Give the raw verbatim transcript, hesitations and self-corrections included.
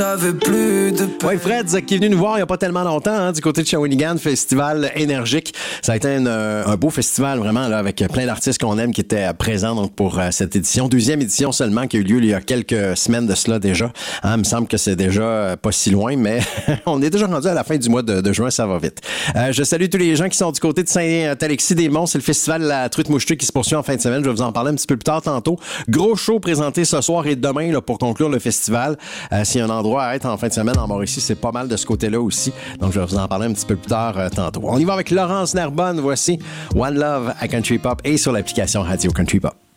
J'avais plus de Oui, Fred, qui est venu nous voir il n'y a pas tellement longtemps, hein, du côté de Shawinigan, festival énergique. Ça a été un, un beau festival, vraiment, là, avec plein d'artistes qu'on aime qui étaient présents donc, pour euh, cette édition. Deuxième édition seulement, qui a eu lieu il y a quelques semaines de cela déjà. Hein, il me semble que c'est déjà euh, pas si loin, mais on est déjà rendu à la fin du mois de, de juin, ça va vite. Euh, je salue tous les gens qui sont du côté de Saint-Alexis-des-Monts. C'est le festival La Truite Mouchetée qui se poursuit en fin de semaine. Je vais vous en parler un petit peu plus tard tantôt. Gros show présenté ce soir et demain là, pour conclure le festival. Euh, s'il y a un endroit à être en fin de semaine en Mauricie, c'est pas mal de ce côté-là aussi. Donc, je vais vous en parler un petit peu plus tard euh, tantôt. On y va avec Laurence Narbonne. Voici One Love à Country Pop et sur l'application Radio Country Pop.